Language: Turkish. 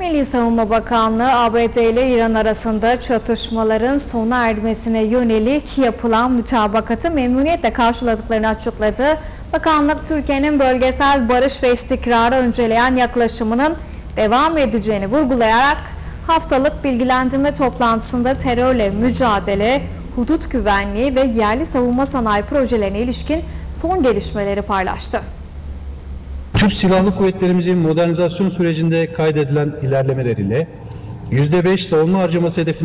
Milli Savunma Bakanlığı, ABD ile İran arasında çatışmaların sona ermesine yönelik yapılan mutabakatı memnuniyetle karşıladıklarını açıkladı. Bakanlık, Türkiye'nin bölgesel barış ve istikrarı önceleyen yaklaşımının devam edeceğini vurgulayarak haftalık bilgilendirme toplantısında terörle mücadele, hudut güvenliği ve yerli savunma sanayi projelerine ilişkin son gelişmeleri paylaştı. Türk Silahlı Kuvvetlerimizin modernizasyon sürecinde kaydedilen ilerlemeleriyle %5 savunma harcaması hedefine